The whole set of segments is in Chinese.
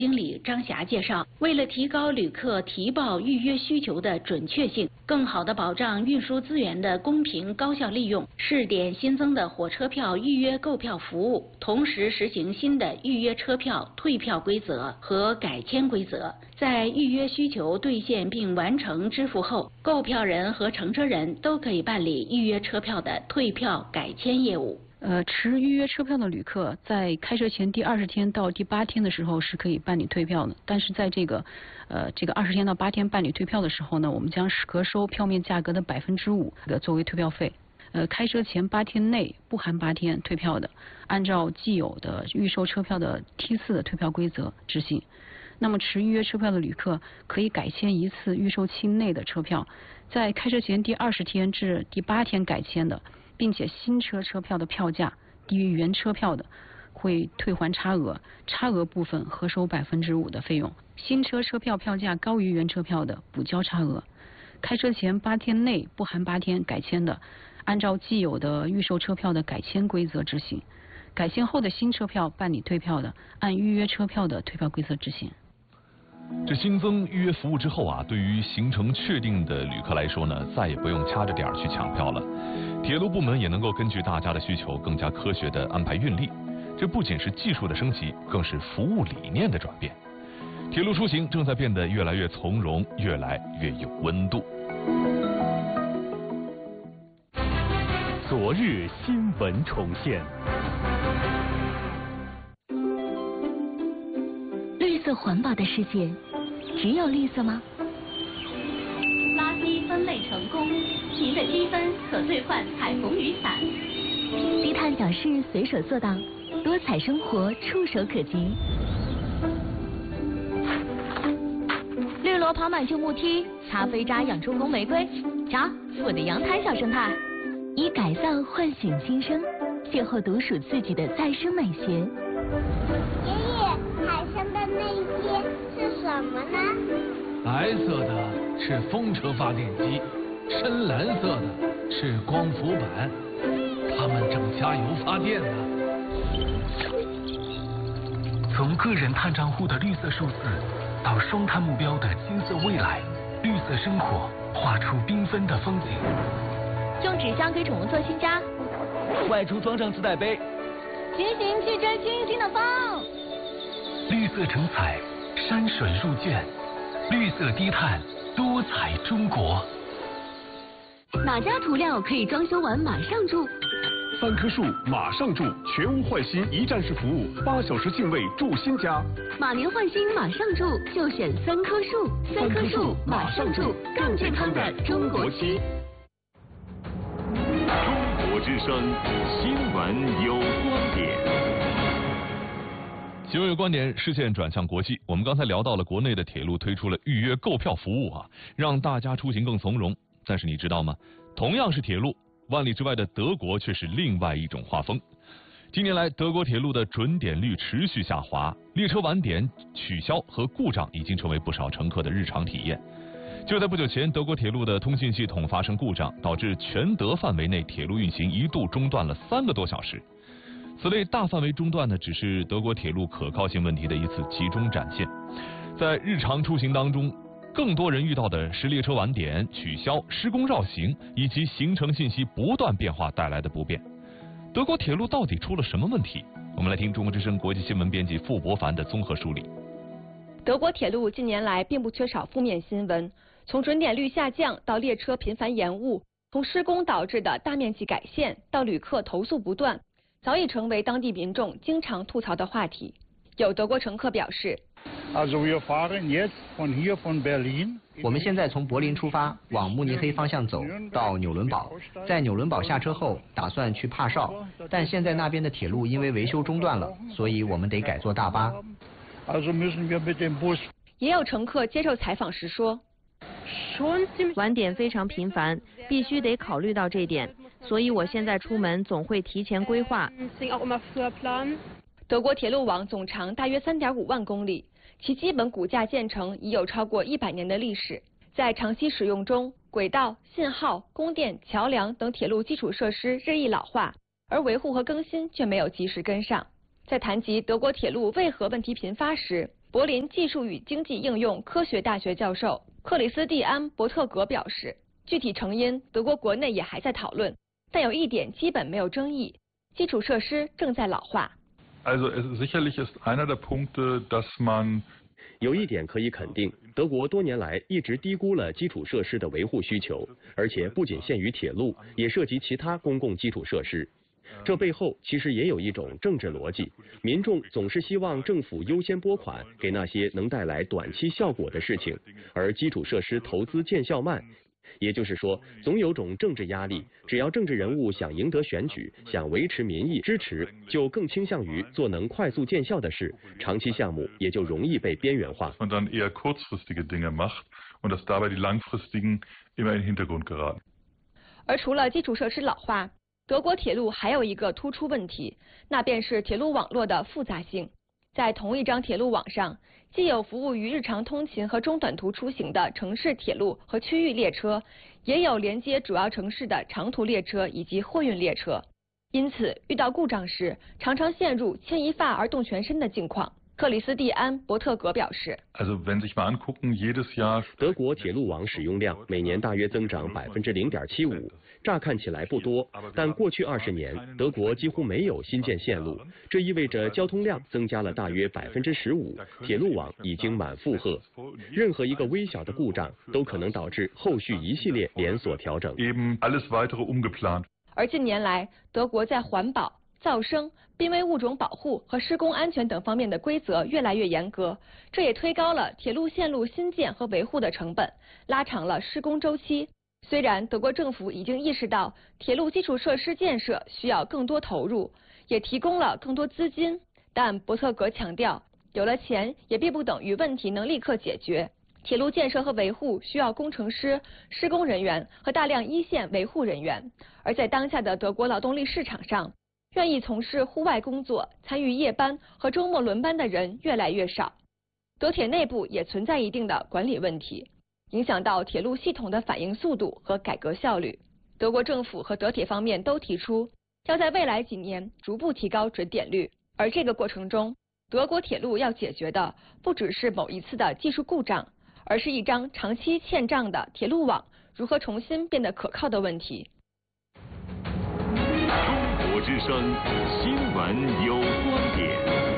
经理张霞介绍，为了提高旅客提报预约需求的准确性，更好地保障运输资源的公平高效利用，试点新增的火车票预约购票服务，同时实行新的预约车票退票规则和改签规则。在预约需求兑现并完成支付后，购票人和乘车人都可以办理预约车票的退票改签业务。 持预约车票的旅客在开车前第20天到第8天的时候是可以办理退票的，但是在这个20天到8天办理退票的时候呢，我们将核收票面价格的5%的作为退票费。开车前8天内不含8天退票的，按照既有的预售车票的T4的退票规则执行。那么持预约车票的旅客可以改签一次预售期内的车票，在开车前第20天至第8天改签的，并且新车票的票价低于原车票的，会退还差额，差额部分核收5%的费用。新车票票价高于原车票的，补交差额。开车前8天内不含8天改签的，按照既有的预售车票的改签规则执行。改签后的新车票办理退票的，按预约车票的退票规则执行。 这新增预约服务之后啊，对于行程确定的旅客来说呢，再也不用掐着点儿去抢票了。铁路部门也能够根据大家的需求，更加科学地安排运力。这不仅是技术的升级，更是服务理念的转变。铁路出行正在变得越来越从容，越来越有温度。 昨日新闻重现。 绿色环保的世界，只有绿色吗？ 垃圾分类成功，您的积分可兑换彩虹雨伞。 低碳小事随手做到，多彩生活触手可及。绿萝跑满旧木梯，擦飞渣养出红玫瑰。瞧，我的阳台小生态。以改造唤醒新生，邂逅独属自己的再生美学。 爷爷，海上的那些是什么呢？ 白色的是风车发电机，深蓝色的是光伏板，它们正加油发电呢。 从个人碳账户的绿色数字，到双碳目标的金色未来，绿色生活画出缤纷的风景。 用纸箱给宠物做新家， 外出装上自带杯， 骑行去追清新的风。 绿色成彩，山水入卷，绿色低碳，多彩中国。 哪家涂料可以装修完马上住 ？3棵树马上住，全屋换新一站式服务，8小时净位住新家。 马年换新马上住，就选3棵树。3棵树马上住，更健康的中国区。 中国之声新闻有观点。 新闻有观点，视线转向国际。我们刚才聊到了国内的铁路推出了预约购票服务啊，让大家出行更从容。但是你知道吗？同样是铁路，万里之外的德国却是另外一种画风。近年来，德国铁路的准点率持续下滑，列车晚点、取消和故障已经成为不少乘客的日常体验。就在不久前，德国铁路的通信系统发生故障，导致全德范围内铁路运行一度中断了3个多小时。此类大范围中断呢，只是德国铁路可靠性问题的一次集中展现。在日常出行当中，更多人遇到的是列车晚点、取消、施工绕行以及行程信息不断变化带来的不便。德国铁路到底出了什么问题？我们来听中国之声国际新闻编辑傅博凡的综合梳理。 德国铁路近年来并不缺少负面新闻，从准点率下降到列车频繁延误，从施工导致的大面积改线到旅客投诉不断，早已成为当地民众经常吐槽的话题。有德国乘客表示， 我们现在从柏林出发，往慕尼黑方向走，到纽伦堡。在纽伦堡下车后，打算去帕绍，但现在那边的铁路因为维修中断了，所以我们得改坐大巴。 也有乘客接受采访时说， 晚点非常频繁，必须得考虑到这点，所以我现在出门总会提前规划。 德国铁路网总长大约3.5万公里，其基本骨架建成已有超过100年的历史。在长期使用中，轨道、信号、供电、桥梁等铁路基础设施日益老化，而维护和更新却没有及时跟上。在谈及德国铁路为何问题频发时， 柏林技术与经济应用科学大学教授克里斯蒂安·伯特格表示，具体成因德国国内也还在讨论，但有一点基本没有争议，基础设施正在老化。 有一点可以肯定，德国多年来一直低估了基础设施的维护需求，而且不仅限于铁路，也涉及其他公共基础设施。这背后其实也有一种政治逻辑，民众总是希望政府优先拨款给那些能带来短期效果的事情，而基础设施投资见效慢。也就是说，总有种政治压力，只要政治人物想赢得选举，想维持民意支持，就更倾向于做能快速见效的事，长期项目也就容易被边缘化。 而除了基础设施老化，德国铁路还有一个突出问题，那便是铁路网络的复杂性。在同一张铁路网上，既有服务于日常通勤和中短途出行的城市铁路和区域列车，也有连接主要城市的长途列车以及货运列车。因此，遇到故障时，常常陷入牵一发而动全身的境况。克里斯蒂安·伯特格表示， 德国铁路网使用量每年大约增长0.75%，乍看起来不多，但过去20年，德国几乎没有新建线路，这意味着交通量增加了大约15%，铁路网已经满负荷。任何一个微小的故障都可能导致后续一系列连锁调整。 而近年来，德国在环保、噪声、濒危物种保护和施工安全等方面的规则越来越严格，这也推高了铁路线路新建和维护的成本，拉长了施工周期。虽然德国政府已经意识到铁路基础设施建设需要更多投入，也提供了更多资金，但伯特格强调，有了钱也并不等于问题能立刻解决。铁路建设和维护需要工程师、施工人员和大量一线维护人员，而在当下的德国劳动力市场上，愿意从事户外工作、参与夜班和周末轮班的人越来越少。德铁内部也存在一定的管理问题，影响到铁路系统的反应速度和改革效率。德国政府和德铁方面都提出，要在未来几年逐步提高准点率，而这个过程中，德国铁路要解决的不只是某一次的技术故障，而是一张长期欠账的铁路网如何重新变得可靠的问题。 中国之声，新闻有观点。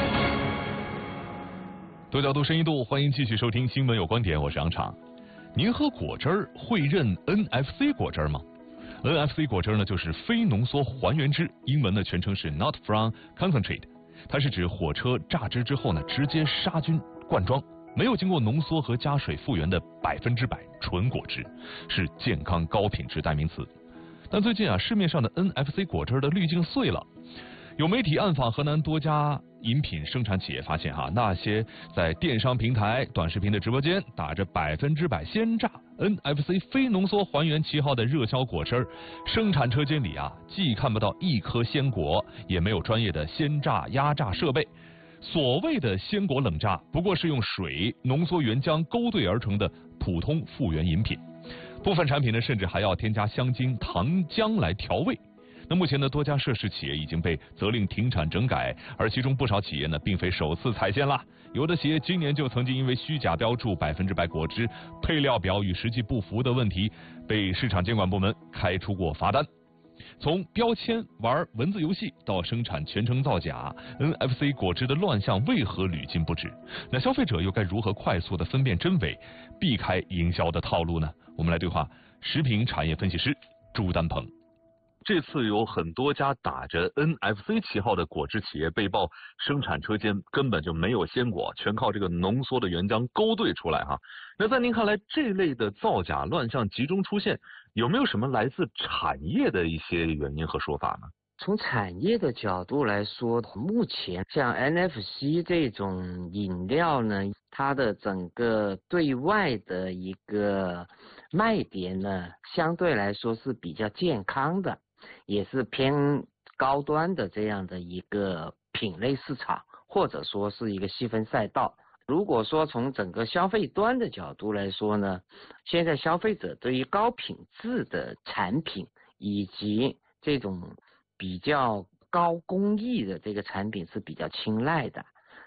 多角度深一度，欢迎继续收听新闻有观点，我是杨畅。您喝果汁儿会认 NFC 果汁儿吗？ NFC 果汁儿呢，就是非浓缩还原汁，英文的全称是 Not from Concentrate， 它是指火车榨汁之后呢，直接杀菌灌装，没有经过浓缩和加水复原的100%纯果汁，是健康高品质代名词。但最近市面上的 NFC 果汁的滤镜碎了，有媒体暗访河南多家饮品生产企业，发现那些在电商平台、短视频的直播间打着100%鲜榨 NFC 非浓缩还原旗号的热销果汁，生产车间里既看不到一颗鲜果，也没有专业的鲜榨压榨设备。所谓的鲜果冷榨，不过是用水、浓缩原浆勾兑而成的普通复原饮品。部分产品呢，甚至还要添加香精、糖浆来调味。那目前呢，多家涉事企业已经被责令停产整改，而其中不少企业呢，并非首次踩线了。有的企业今年就曾经因为虚假标注100%果汁配料表与实际不符的问题，被市场监管部门开出过罚单。从标签玩文字游戏到生产全程造假， NFC 果汁的乱象为何屡禁不止？那消费者又该如何快速的分辨真伪，避开营销的套路呢？我们来对话食品产业分析师朱丹鹏。这次有很多家打着 NFC 旗号的果汁企业被曝生产车间根本就没有鲜果，全靠这个浓缩的原浆勾兑出来那在您看来，这类的造假乱象集中出现，有没有什么来自产业的一些原因和说法呢？ 从产业的角度来说，目前像 NFC 这种饮料呢，它的整个对外的一个卖点呢，相对来说是比较健康的，也是偏高端的这样的一个品类市场，或者说是一个细分赛道。如果说从整个消费端的角度来说呢，现在消费者对于高品质的产品以及这种比较高工艺的这个产品是比较青睐的，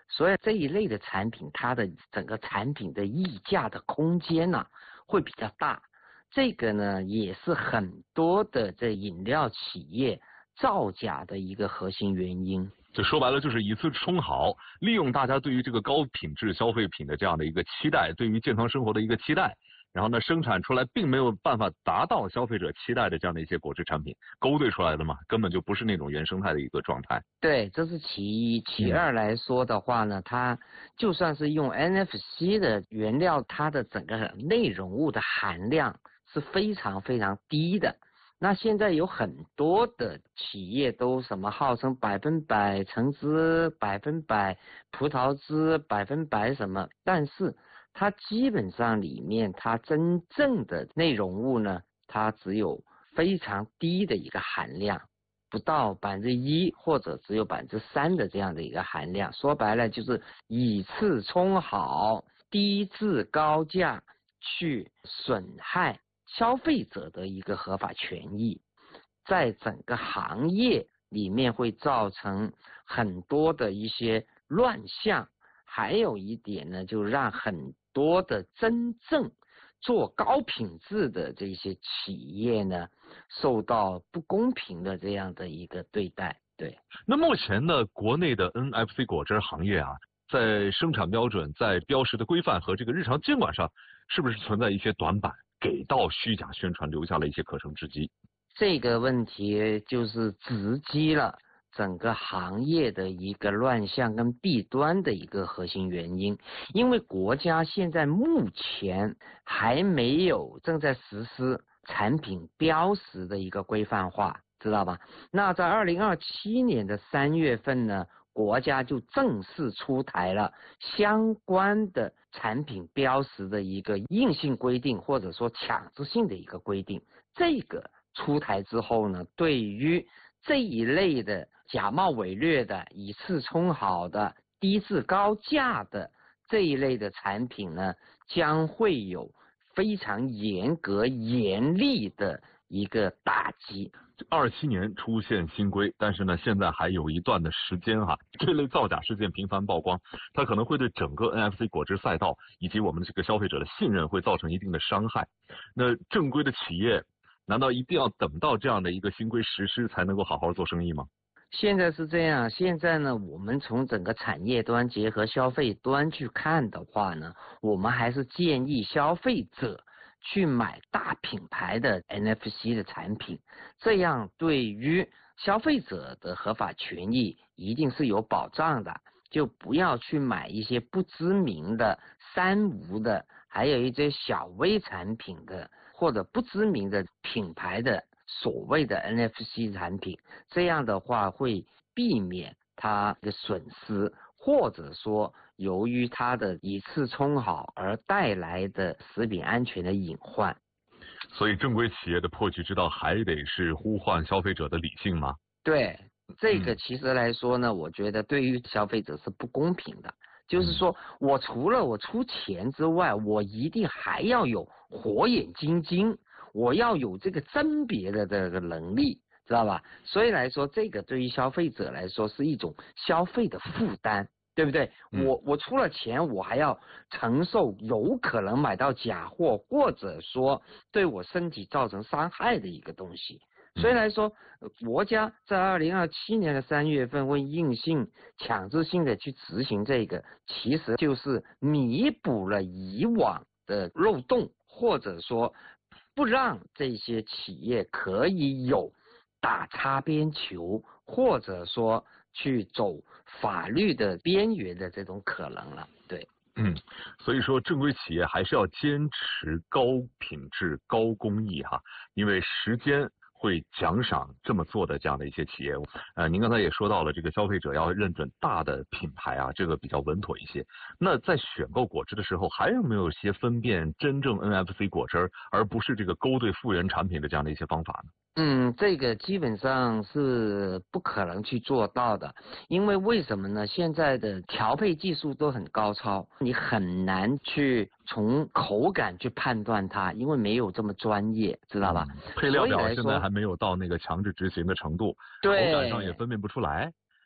所以这一类的产品，它的整个产品的溢价的空间呢会比较大。这个呢也是很多的这饮料企业造假的一个核心原因。 就说白了就是以次充好，利用大家对于这个高品质消费品的这样的一个期待，对于健康生活的一个期待，然后呢生产出来并没有办法达到消费者期待的这样的一些果汁产品，勾兑出来的嘛，根本就不是那种原生态的一个状态。 对，这是其一。其二来说的话呢，它就算是用 NFC 的原料，它的整个内容物的含量是非常非常低的。那现在有很多的企业都什么号称100%橙汁、100%葡萄汁、100%什么，但是它基本上里面它真正的内容物呢，它只有非常低的一个含量，不到1%或者只有3%的这样的一个含量。说白了就是以次充好，低质高价，去损害消费者的一个合法权益，在整个行业里面会造成很多的一些乱象。还有一点呢，就让很多的真正做高品质的这些企业呢，受到不公平的这样的一个对待。对， 那目前呢，国内的 NFC 果汁行业啊，在生产标准、在标识的规范和这个日常监管上，是不是存在一些短板，给到虚假宣传留下了一些可乘之机？ 这个问题就是直击了整个行业的一个乱象跟弊端的一个核心原因。因为国家现在目前还没有正在实施产品标识的一个规范化，知道吧？那在2027年的3月份呢，国家就正式出台了相关的产品标识的一个硬性规定，或者说强制性的一个规定。这个出台之后呢，对于这一类的假冒伪劣的、以次充好的、低质高价的这一类的产品呢，将会有非常严格严厉的一个打击。 27年出现新规，但是呢，现在还有一段的时间哈，这类造假事件频繁曝光，它可能会对整个 NFC 果汁赛道以及我们这个消费者的信任会造成一定的伤害。那正规的企业难道一定要等到这样的一个新规实施才能够好好做生意吗？ 现在是这样，现在呢，我们从整个产业端结合消费端去看的话呢，我们还是建议消费者去买大品牌的 NFC 的产品，这样对于消费者的合法权益一定是有保障的。就不要去买一些不知名的三无的，还有一些小微产品的，或者不知名的品牌的所谓的 NFC 产品，这样的话会避免它的损失，或者说由于它的以次充好而带来的食品安全的隐患。 所以正规企业的破局之道还得是呼唤消费者的理性吗？ 对，这个其实来说呢，我觉得对于消费者是不公平的。就是说我除了我出钱之外，我一定还要有火眼金睛，我要有这个甄别的这个能力，知道吧？所以来说，这个对于消费者来说是一种消费的负担，对不对？我出了钱，我还要承受有可能买到假货，或者说对我身体造成伤害的一个东西。所以来说，国家在2027年的3月份会硬性强制性的去执行这个，其实就是弥补了以往的漏洞，或者说不让这些企业可以有打擦边球，或者说去走法律的边缘的这种可能了。对， 所以说正规企业还是要坚持高品质、高工艺哈，因为时间会奖赏这么做的这样的一些企业。您刚才也说到了，这个消费者要认准大的品牌啊，这个比较稳妥一些。那在选购果汁的时候，还有没有一些分辨真正 NFC 果汁而不是这个勾兑复原产品的这样的一些方法呢？ 这个基本上是不可能去做到的，因为为什么呢？现在的调配技术都很高超，你很难去从口感去判断它，因为没有这么专业，知道吧？ 配料表现在还没有到那个强制执行的程度， 对， 口感上也分辨不出来。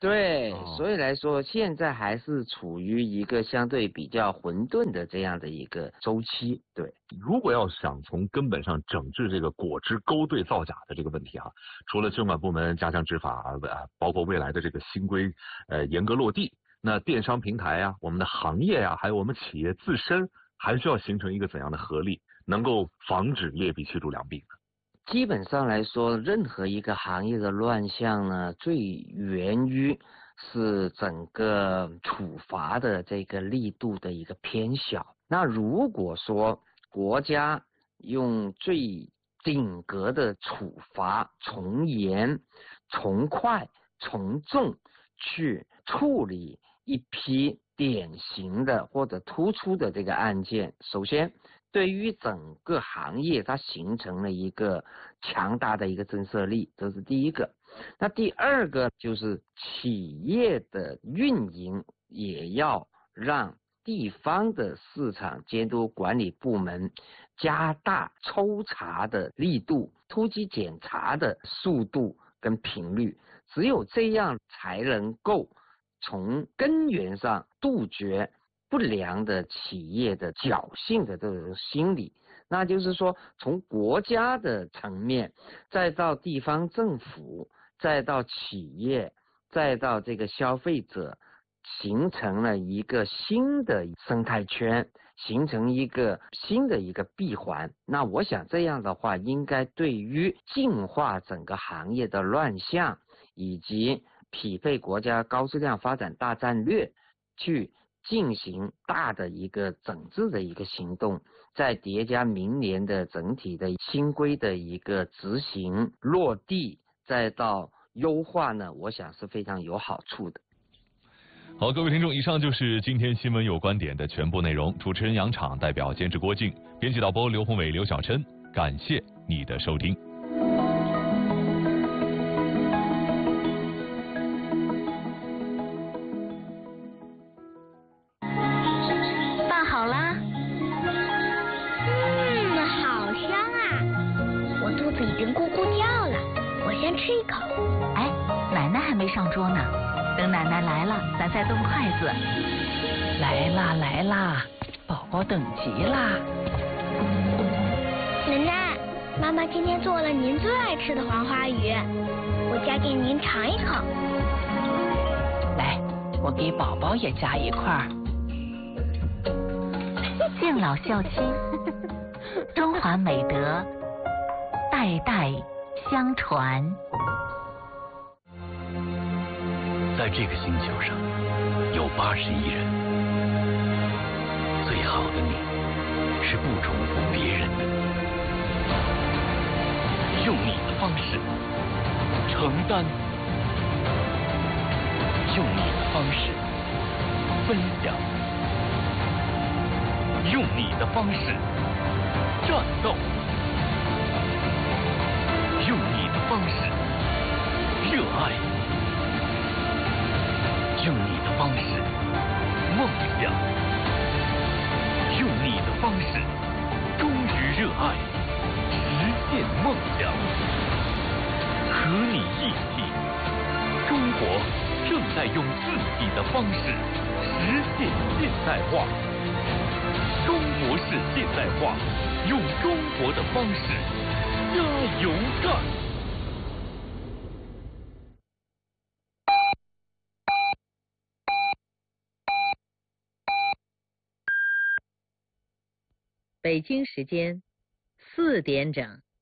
对，所以来说，现在还是处于一个相对比较混沌的这样的一个周期。对， 如果要想从根本上整治这个果汁勾兑造假的这个问题除了监管部门加强执法包括未来的这个新规严格落地，那电商平台我们的行业还有我们企业自身，还需要形成一个怎样的合力，能够防止劣币驱逐良币呢？ 基本上来说，任何一个行业的乱象呢，最源于是整个处罚的这个力度的一个偏小。那如果说国家用最顶格的处罚，从严、从快、从重去处理一批典型的或者突出的这个案件，首先对于整个行业它形成了一个强大的一个震慑力，这是第一个。那第二个就是企业的运营也要让地方的市场监督管理部门加大抽查的力度，突击检查的速度跟频率，只有这样才能够从根源上杜绝不良的企业的侥幸的这种心理。那就是说，从国家的层面，再到地方政府，再到企业，再到这个消费者，形成了一个新的生态圈，形成一个新的一个闭环。那我想这样的话，应该对于净化整个行业的乱象，以及匹配国家高质量发展大战略，去进行大的一个整治的一个行动，再叠加明年的整体的新规的一个执行落地，再到优化呢，我想是非常有好处的。 好，各位听众，以上就是今天新闻有观点的全部内容。主持人杨昶，代表监制郭靖，编辑导播刘宏伟、刘晓琛，感谢你的收听。 饭好啦。好香啊！我肚子已经咕咕叫了，我先吃一口。 哎，奶奶还没上桌呢。等奶奶来了，咱再动筷子。 来啦来啦，宝宝等急啦。 奶奶，妈妈今天做了您最爱吃的黄花鱼，我夹给您尝一口。 来，我给宝宝也夹一块。 敬老孝亲，中华美德，代代相传。 在这个星球上，有80亿人。最好的你，是不重复别人的你，用你的方式承担，用你的方式分享，用你的方式战斗，用你的方式热爱。用你的方式梦想，用你的方式忠于热爱，实现梦想。和你一起，中国正在用自己的方式实现现代化。中国式现代化，用中国的方式加油干！ 北京时间4点整。